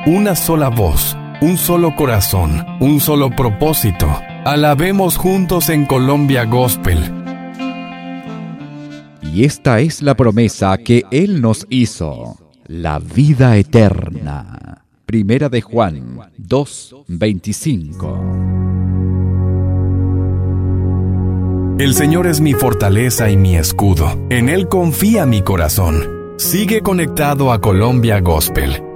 una sola voz, un solo corazón, un solo propósito. Alabemos juntos en Colombia Gospel. Y esta es la promesa que Él nos hizo, la vida eterna. Primera de Juan 2:25. El Señor es mi fortaleza y mi escudo. En Él confía mi corazón. Sigue conectado a Colombia Gospel.